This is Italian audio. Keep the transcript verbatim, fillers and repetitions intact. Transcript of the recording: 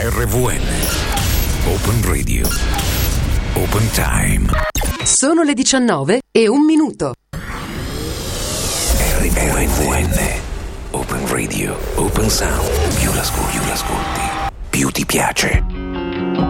R V N. Open Radio. Open Time. Sono le diciannove e un minuto. R V N. Open Radio. Open Sound. Più l'ascolti, più l'ascolti, più ti piace.